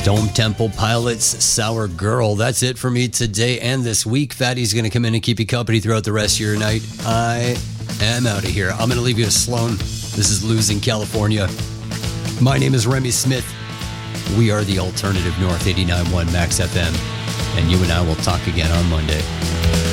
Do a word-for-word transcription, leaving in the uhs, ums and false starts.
Stone Temple Pilots, Sour Girl. That's it for me today and this week. Fatty's going to come in and keep you company throughout the rest of your night. I am out of here. I'm going to leave you with Sloan. This is Losing California. My name is Remy Smith. We are the Alternative North eighty-nine point one Max F M. And you and I will talk again on Monday.